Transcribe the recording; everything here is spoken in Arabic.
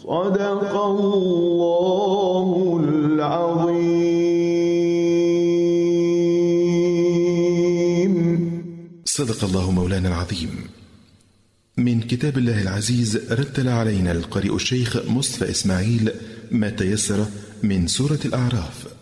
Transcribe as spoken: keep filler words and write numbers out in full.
صدق الله العظيم. صدق الله مولانا العظيم. من كتاب الله العزيز رتل علينا القارئ الشيخ مصطفى إسماعيل ما تيسر من سورة الأعراف.